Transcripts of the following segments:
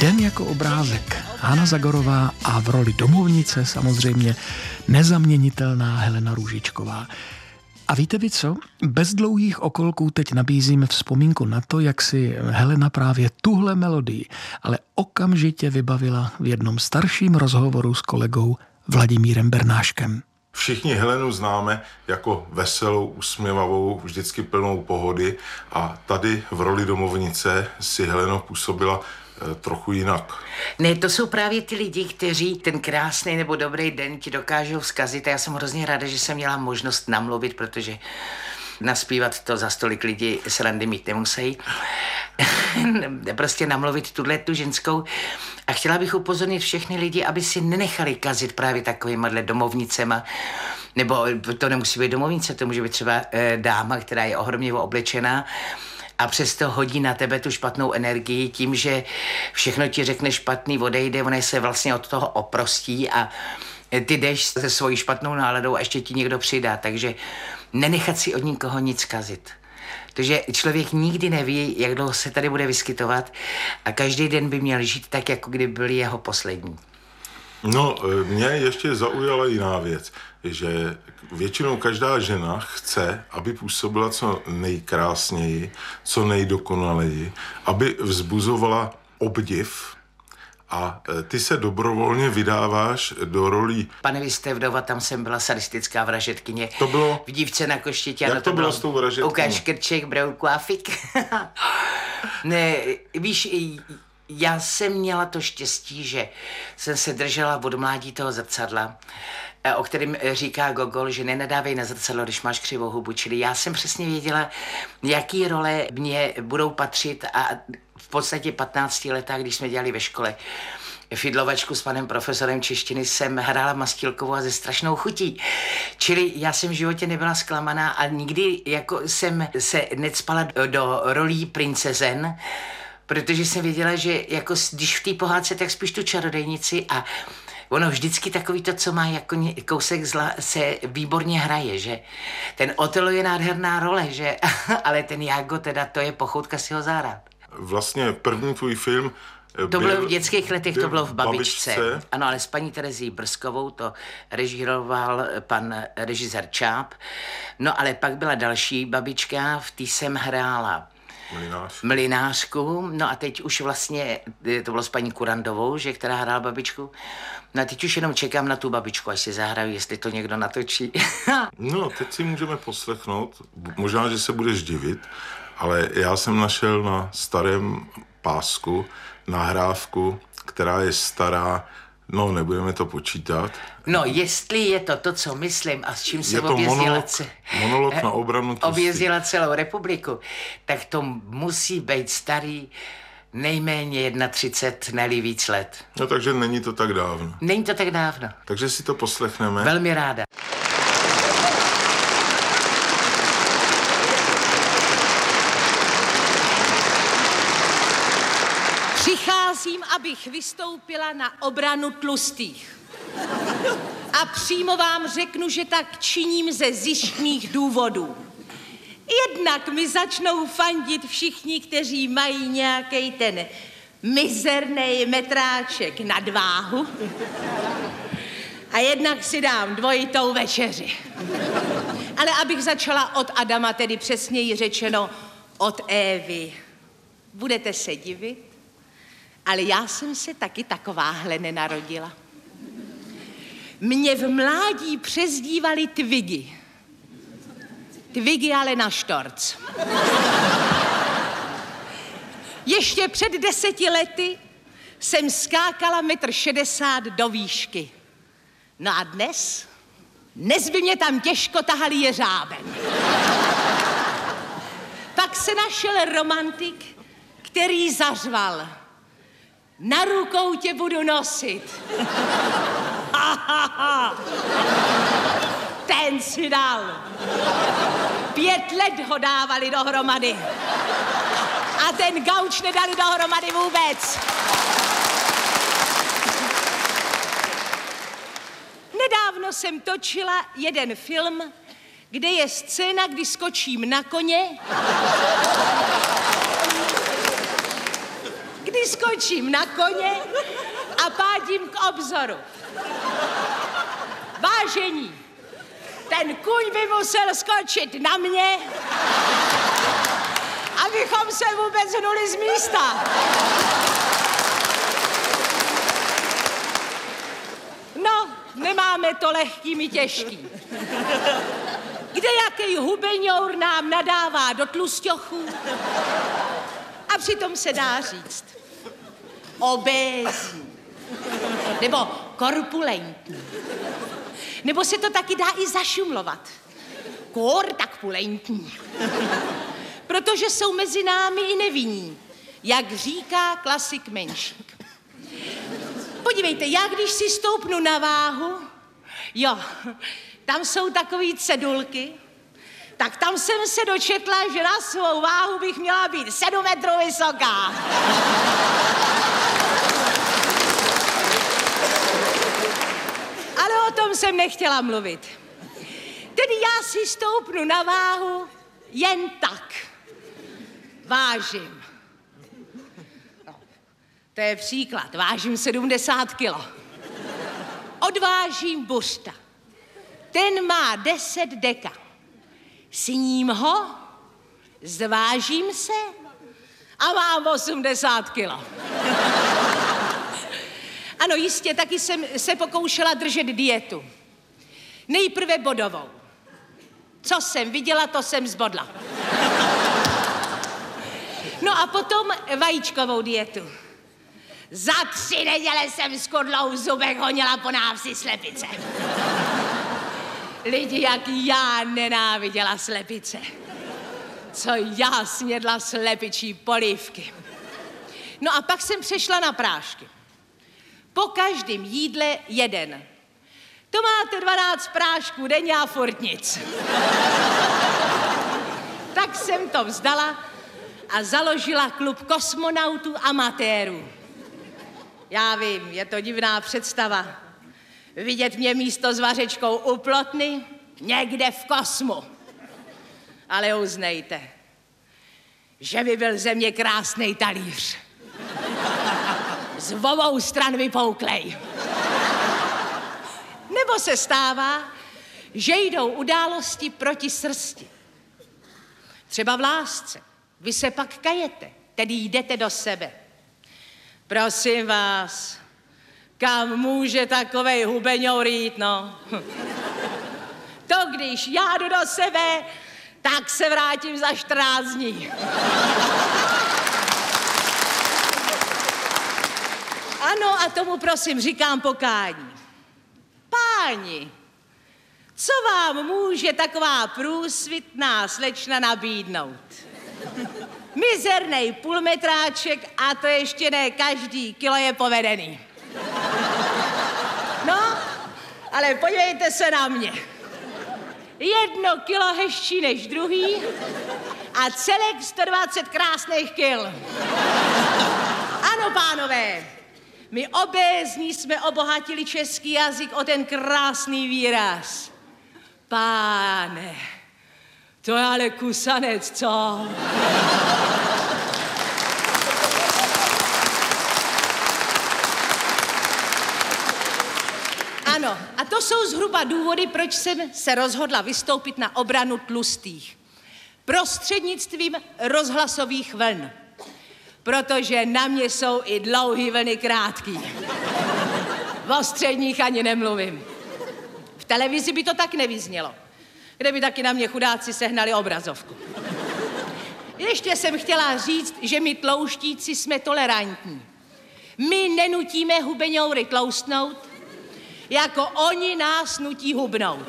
Den jako obrázek. Hana Zagorová a v roli domovnice samozřejmě nezaměnitelná Helena Růžičková. A víte vy co? Bez dlouhých okolků teď nabízím vzpomínku na to, jak si Helena právě tuhle melodii, ale okamžitě vybavila v jednom starším rozhovoru s kolegou Vladimírem Bernáškem. Všichni Helenu známe jako veselou, usměvavou, vždycky plnou pohody a tady v roli domovnice si Helena působila trochu jinak. Ne, to jsou právě ty lidi, kteří ten krásný nebo dobrý den ti dokážou vzkazit a já jsem hrozně ráda, že jsem měla možnost namluvit, protože naspívat to za stolik lidí srandy mít nemusí. Prostě namluvit tu ženskou. A chtěla bych upozornit všechny lidi, aby si nenechali kazit právě takovýmhle domovnicema. Nebo to nemusí být domovnice, to může být třeba dáma, která je ohromně oblečená a přesto hodí na tebe tu špatnou energii tím, že všechno ti řekne špatný, odejde, ona se vlastně od toho oprostí a ty jdeš se svojí špatnou náladou a ještě ti někdo přidá, takže nenechat si od nikoho nic kazit. Takže člověk nikdy neví, jak dlouho se tady bude vyskytovat a každý den by měl žít tak, jako kdyby byl jeho poslední. No, mě ještě zaujala jiná věc, že většinou každá žena chce, aby působila co nejkrásněji, co nejdokonaleji, aby vzbuzovala obdiv a ty se dobrovolně vydáváš do rolí. Pane, vy jste vdova, tam jsem byla sadistická vražedkyně. To bylo? V Dívce na koštětě. Jak to bylo s tou vražedkyní? Ukaž krček, brouk a fik. Ne, víš, já jsem měla to štěstí, že jsem se držela od mládí toho zrcadla, o kterém říká Gogol, že nenadávej na zrcadlo, když máš křivou hubu. Čili já jsem přesně věděla, jaký role mě budou patřit a v podstatě 15 letech, když jsme dělali ve škole fidlovačku s panem profesorem češtiny, jsem hrála Mastílkovou a ze strašnou chutí. Čili já jsem v životě nebyla zklamaná a nikdy jako jsem se necpala do rolí princezen, protože jsem věděla, že jako když v té pohádce, tak spíš tu čarodejnici a ono vždycky takový to, co má jako kousek zla, se výborně hraje, že ten Otelo je nádherná role, že ale ten Jágo teda, to je pochoutka si ho zahrát. Vlastně první tvůj film to bylo v dětských letech, to bylo v Babičce. Babičce. Ano, ale s paní Terezí Brzkovou to režíroval pan režisér Čáp. No ale pak byla další babička, v té jsem hrála Mlynářku. No a teď už vlastně, to bylo s paní Kurandovou, že která hrála babičku. No a teď už jenom čekám na tu babičku, až si zahraju, jestli to někdo natočí. No, teď si můžeme poslechnout, možná, že se budeš divit, ale já jsem našel na starém pásku nahrávku, která je stará, no nebudeme to počítat. No, jestli je to, co myslím a s čím se monolog na obranu objezdila celou republiku, tak to musí být starý nejméně 31, ne-li víc let. No, takže není to tak dávno. Není to tak dávno. Takže si to poslechneme. Velmi ráda. Přicházím, abych vystoupila na obranu tlustých. A přímo vám řeknu, že tak činím ze zištných důvodů. Jednak mi začnou fandit všichni, kteří mají nějaký ten mizerný metráček nadváhu. A jednak si dám dvojitou večeři. Ale abych začala od Adama, tedy přesněji řečeno od Évy. Budete se divit, ale já jsem se taky takováhle nenarodila. Mě v mládí přezdívali Twiggy. Twiggy ale na štorc. Ještě před 10 lety jsem skákala 1,60 m do výšky. No a dnes by mě tam těžko tahali jeřábem. Pak se našel romantik, který zařval: na rukou tě budu nosit. Ten si dal. 5 let ho dávali dohromady. A ten gauč nedali dohromady vůbec. Nedávno jsem točila jeden film, kde je scéna, kdy skočím na koně, kdy vyskočím na koně a pádím k obzoru. Vážení, ten kuň by musel skočit na mě, abychom se vůbec hnuli z místa. No, nemáme to lehký, my těžký. Kdejaký hubeňour nám nadává do tlusťochů a přitom se dá říct obézní nebo korpulentní. Nebo se to taky dá i zašumlovat. Kor tak pulentní. Protože jsou mezi námi i nevinní, jak říká klasik Menšík. Podívejte, já když si stoupnu na váhu, jo, tam jsou takový cedulky, tak tam jsem se dočetla, že na svou váhu bych měla být 7 metrů vysoká. Ale o tom jsem nechtěla mluvit. Tedy já si stoupnu na váhu jen tak. Vážím. No, to je příklad. Vážím 70 kilo. Odvážím buřta. Ten má 10 deka. Sním ho, zvážím se a mám 80 kilo. Ano, jistě, taky jsem se pokoušela držet dietu. Nejprve bodovou. Co jsem viděla, to jsem zbodla. No a potom vajíčkovou dietu. Za 3 neděle jsem s kodlou v zubech honila po návsi slepice. Lidi, jak já nenáviděla slepice. Co já snědla slepičí polívky. No a pak jsem přešla na prášky. Po každém jídle jeden. To máte 12 prášků denně a furt nic. Tak jsem to vzdala a založila klub kosmonautů amatérů. Já vím, je to divná představa. Vidět mě místo s vařečkou u plotny někde v kosmu. Ale uznejte, že by byl ze mě krásnej talíř. Z obou stran vypouklej. Nebo se stává, že jdou události proti srsti. Třeba v lásce. Vy se pak kajete, tedy jdete do sebe. Prosím vás, kam může takovej hubeňour jít, no? To, když já jdu do sebe, tak se vrátím za 14 dní. Ano, a tomu prosím říkám pokání. Páni, co vám může taková průsvitná slečna nabídnout? Mizernej půlmetráček a to ještě ne každý kilo je povedený. No, ale podívejte se na mě. 1 kilo hezčí než druhý a celek 120 krásných kil. Ano, pánové, my obézní jsme obohatili český jazyk o ten krásný výraz. Páne, to je ale kusanec, co? Ano, a to jsou zhruba důvody, proč jsem se rozhodla vystoupit na obranu tlustých. Prostřednictvím rozhlasových vln. Protože na mě jsou i dlouhý vlny krátký. O středních ani nemluvím. V televizi by to tak nevyznělo. Kde by taky na mě chudáci sehnali obrazovku. Ještě jsem chtěla říct, že my tlouštíci jsme tolerantní. My nenutíme hubeňoury tloustnout, jako oni nás nutí hubnout.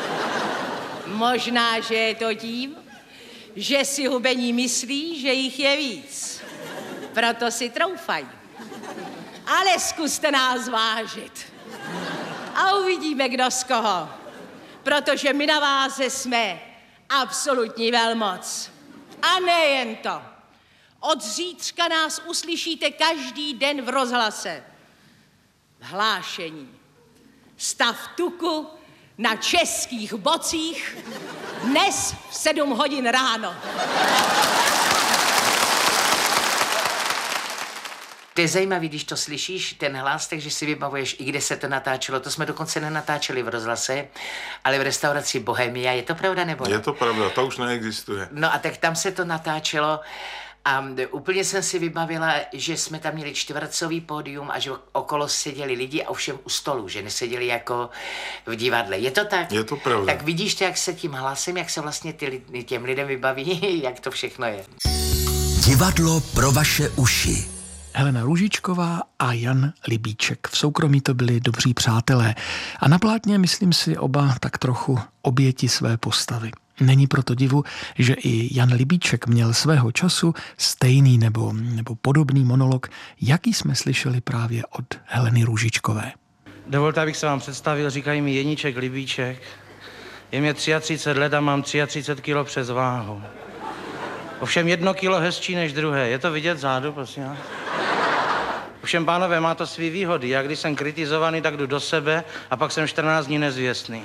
Možná, že je to tím, že si hubení myslí, že jich je víc. Proto si troufají. Ale zkuste nás vážit. A uvidíme, kdo z koho. Protože my na váze jsme absolutní velmoc. A nejen to. Od zítřka nás uslyšíte každý den v rozhlase. Hlášení. Stav tuku na českých bocích dnes v 7 hodin ráno. To je zajímavé, když to slyšíš, ten hlas, takže si vybavuješ, i kde se to natáčelo. To jsme dokonce nenatáčeli v rozhlase, ale v restauraci Bohemia. Je to pravda, nebo ne? Je to pravda, to už neexistuje. No a tak tam se to natáčelo a úplně jsem si vybavila, že jsme tam měli čtvercový pódium a že okolo seděli lidi a ovšem u stolu, že neseděli jako v divadle. Je to tak? Je to pravda. Tak vidíš to, jak se tím hlasem, jak se vlastně těm lidem vybaví, jak to všechno je. Divadlo pro vaše uši. Helena Růžičková a Jan Libíček. V soukromí to byli dobří přátelé. A na plátně, myslím si, oba tak trochu oběti své postavy. Není proto divu, že i Jan Libíček měl svého času stejný nebo podobný monolog, jaký jsme slyšeli právě od Heleny Růžičkové. Dovolte, abych se vám představil, říkají mi Jeníček Libíček. Je mě 33 let a mám 33 kilo přes váhu. Ovšem 1 kilo hezčí než druhé. Je to vidět zádu, prosím? Ovšem, pánové, má to svý výhody. Já když jsem kritizovaný, tak jdu do sebe a pak jsem 14 dní nezvěstný.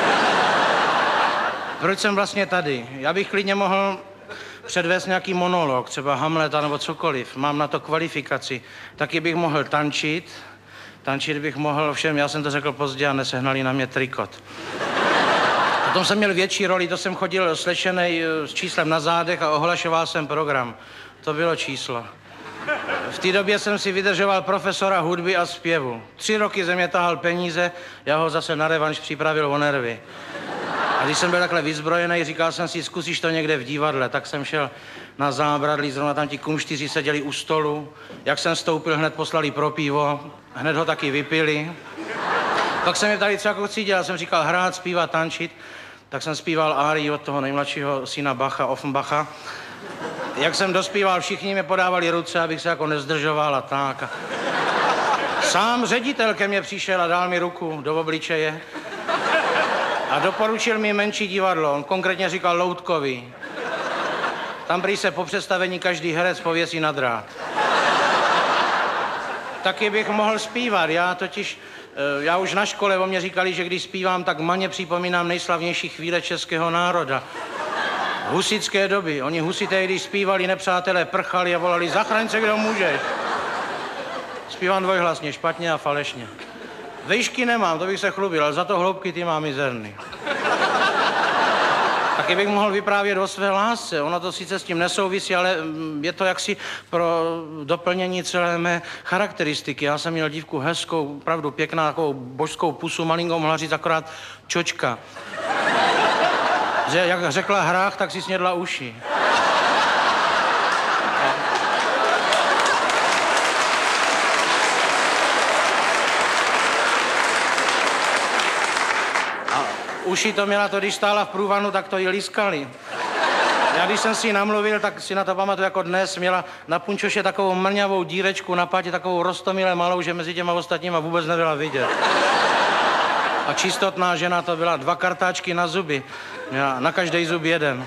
Proč jsem vlastně tady? Já bych klidně mohl předvést nějaký monolog, třeba Hamleta nebo cokoliv. Mám na to kvalifikaci. Taky bych mohl tančit. Tančit bych mohl, ovšem, já jsem to řekl pozdě a nesehnali na mě trikot. Potom jsem měl větší roli, to jsem chodil slečenej s číslem na zádech a ohlašoval jsem program. To bylo číslo. V té době jsem si vydržoval profesora hudby a zpěvu. 3 roky ze mě tahal peníze, já ho zase na revanš připravil o nervy. A když jsem byl takhle vyzbrojený, říkal jsem si, zkusíš to někde v divadle, tak jsem šel na Zábradlí, zrovna tam ti kumštyři seděli u stolu. Jak jsem vstoupil, hned poslali pro pivo, hned ho taky vypili. Pak jsem je tady co jako cítil, já jsem říkal hrát, zpívat, tančit. Tak jsem zpíval árii od toho nejmladšího syna Bacha, Offenbacha. Jak jsem dospíval, všichni mi podávali ruce, abych se jako nezdržoval a tak. Sám ředitel ke mně přišel a dal mi ruku do obličeje a doporučil mi menší divadlo. On konkrétně říkal loutkový. Tam prý se po představení každý herec pověsí na drát. Taky bych mohl zpívat, já už na škole o mě říkali, že když zpívám, tak maně připomínám nejslavnější chvíle českého národa. Husitské doby. Oni husité, když zpívali, nepřátelé prchali a volali zachraň se, kdo můžeš. Zpívám dvojhlasně, špatně a falešně. Výšky nemám, to bych se chlubil, ale za to hloubky ty mám mizerný. Taky bych mohl vyprávět o své lásce. Ono to sice s tím nesouvisí, ale je to jaksi pro doplnění celé mé charakteristiky. Já jsem měl dívku hezkou, opravdu pěkná, takovou božskou pusu, malinkou mohla říct akorát čočka. Že jak řekla hrách, tak si snědla uši. Uši to měla to, když stála v průvanu, tak to jí liskali. Já když jsem si ji namluvil, tak si na to pamatuju jako dnes, měla na punčoše takovou mrňavou dírečku na pátě, takovou roztomile malou, že mezi těma ostatníma vůbec nebyla vidět. A čistotná žena to byla, 2 kartáčky na zuby, měla na každý zub 1.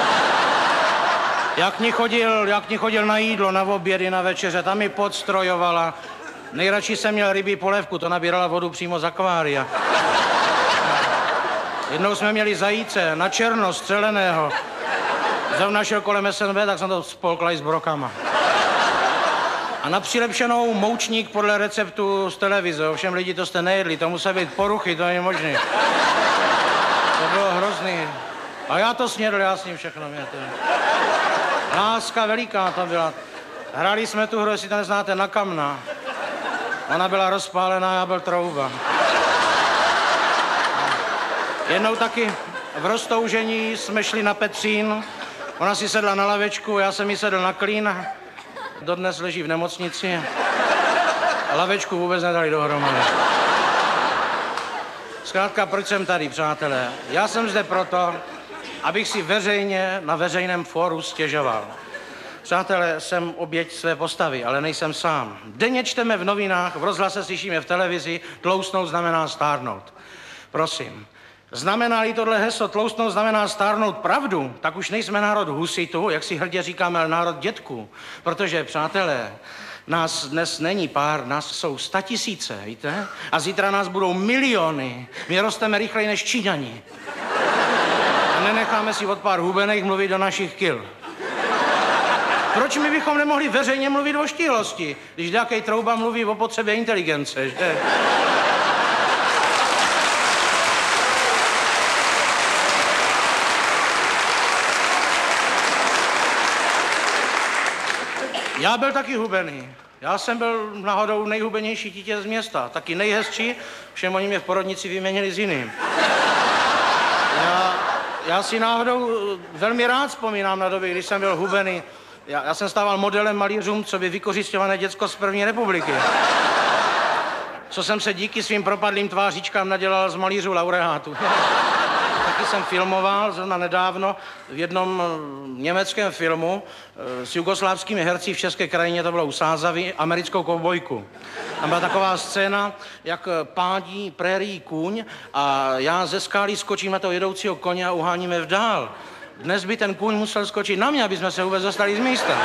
Jak k ní chodil na jídlo, na obědy, na večeře, tam mi podstrojovala. Nejradši jsem měl rybí polévku, to nabírala vodu přímo z akvária. Jednou jsme měli zajíce na černo střeleného. Zrovna šel kolem SNB, tak jsem to spolkla i s brokama. A na přilepšenou moučník podle receptu z televize. Ovšem lidi to jste nejedli, to musí být poruchy, to není možné. To bylo hrozný. A já to snědl, já s ním všechno měl. Láska veliká to byla. Hráli jsme tu hru, jestli to neznáte, na kamna. Ona byla rozpálená, já byl trouba. Jednou taky v roztoužení jsme šli na Petřín, ona si sedla na lavečku, já jsem jí sedl na klín, dodnes leží v nemocnici a lavečku vůbec nedali dohromady. Zkrátka, proč jsem tady, přátelé? Já jsem zde proto, abych si veřejně na veřejném fóru stěžoval. Přátelé, jsem oběť své postavy, ale nejsem sám. Denně čteme v novinách, v rozhlase slyšíme v televizi, tloustnout znamená stárnout. Prosím. Znamená-li tohle heslo tloustnout znamená stárnout pravdu, tak už nejsme národ husitů, jak si hrdě říkáme, ale národ dětků. Protože, přátelé, nás dnes není pár, nás jsou 100 000, víte? A zítra nás budou miliony. My rosteme rychleji než Číňani. A nenecháme si od pár hubených mluvit do našich kil. Proč my bychom nemohli veřejně mluvit o štíhlosti, když nějaký trouba mluví o potřebě inteligence, že? Já byl taky hubený. Já jsem byl náhodou nejhubenější dítě z města, taky nejhezčí, všem oni mě v porodnici vyměnili s jiným. Já si náhodou velmi rád vzpomínám na doby, když jsem byl hubený. Já jsem stával modelem malířům, co by vykořisťované děcko z první republiky. Co jsem se díky svým propadlým tvářičkám nadělal z malířů laureátů. Taky jsem filmoval zrovna nedávno v jednom německém filmu s jugoslávskými herci v české krajině, to bylo u Sázavy, americkou kovbojku. Tam byla taková scéna, jak pádí prérií kůň a já ze skály skočím na toho jedoucího koně a uháníme vdál. Dnes by ten kůň musel skočit na mě, aby jsme se vůbec dostali z místa.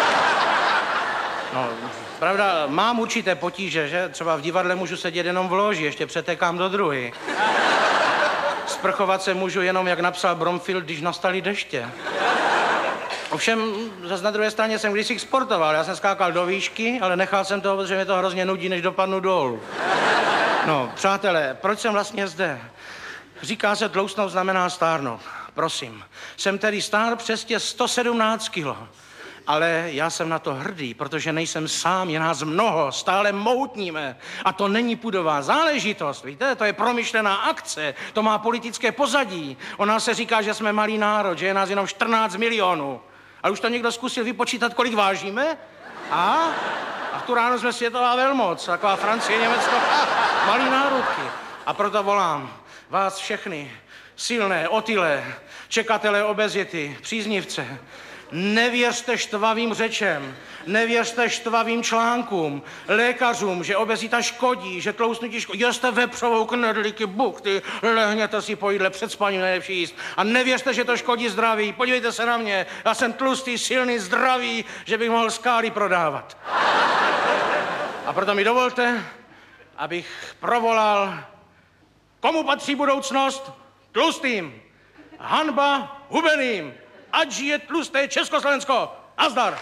No, pravda, mám určité potíže, že? Třeba v divadle můžu sedět jenom v loži, ještě přetekám do druhy. Sprchovat se můžu jenom, jak napsal Bromfield, když nastaly deště. Ovšem, zase na druhé straně jsem kdysi sportoval. Já jsem skákal do výšky, ale nechal jsem to, protože mě to hrozně nudí, než dopadnu dolů. No, přátelé, proč jsem vlastně zde? Říká se, tloustnout znamená stárnout. Prosím, jsem tedy stár přesně 117 kilo. Ale já jsem na to hrdý, protože nejsem sám, je nás mnoho, stále moutníme. A to není pudová záležitost, víte, to je promyšlená akce, to má politické pozadí. O nás se říká, že jsme malý národ, že je nás jenom 14 milionů. A už to někdo zkusil vypočítat, kolik vážíme? A v tu ránu jsme světová velmoc, taková Francie, Německo, malý národky. A proto volám vás všechny, silné, otylé, čekatelé obezity, příznivce, nevěřte štvavým řečem, nevěřte štvavým článkům, lékařům, že obezita škodí, že tloustnutí škodí. Jeste vepřovou knedlíky, buchty, lehněte si po jídle, před spaním nejlepší jíst. A nevěřte, že to škodí zdraví. Podívejte se na mě, já jsem tlustý, silný, zdravý, že bych mohl skály prodávat. A proto mi dovolte, abych provolal, komu patří budoucnost? Tlustým. Hanba hubeným. Ať žije tlusté Československo! Nazdar!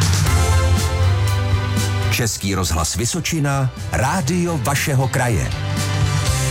Český rozhlas Vysočina, rádio vašeho kraje.